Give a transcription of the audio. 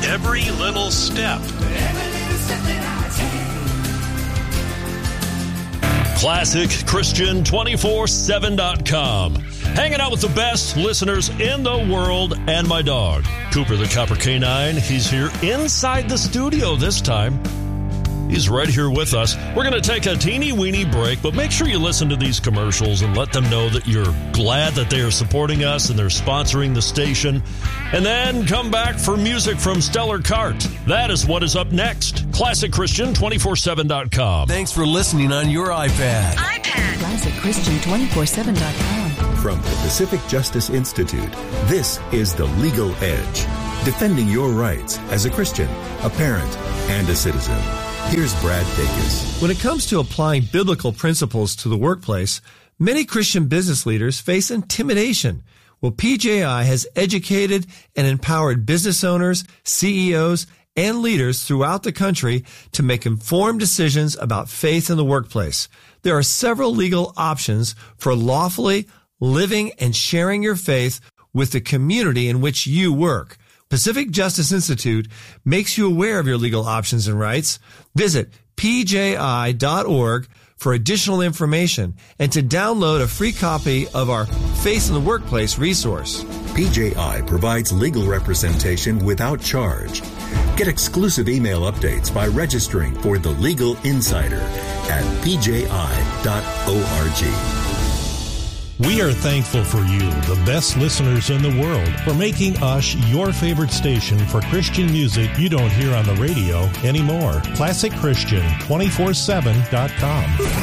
every little step. ClassicChristian247.com. Hanging out with the best listeners in the world and my dog, Cooper the Copper Canine. He's here inside the studio this time. He's right here with us. We're going to take a teeny-weeny break, but make sure you listen to these commercials and let them know that you're glad that they are supporting us and they're sponsoring the station. And then come back for music from Stellar Cart. That is what is up next. ClassicChristian247.com. Thanks for listening on your iPad. ClassicChristian247.com. From the Pacific Justice Institute, this is The Legal Edge. Defending your rights as a Christian, a parent, and a citizen. Here's Brad Dacus. When it comes to applying biblical principles to the workplace, many Christian business leaders face intimidation. Well, PJI has educated and empowered business owners, CEOs, and leaders throughout the country to make informed decisions about faith in the workplace. There are several legal options for lawfully living and sharing your faith with the community in which you work. Pacific Justice Institute makes you aware of your legal options and rights. Visit pji.org for additional information and to download a free copy of our Faith in the Workplace resource. PJI provides legal representation without charge. Get exclusive email updates by registering for The Legal Insider at pji.org. We are thankful for you, the best listeners in the world, for making us your favorite station for Christian music you don't hear on the radio anymore. ClassicChristian247.com.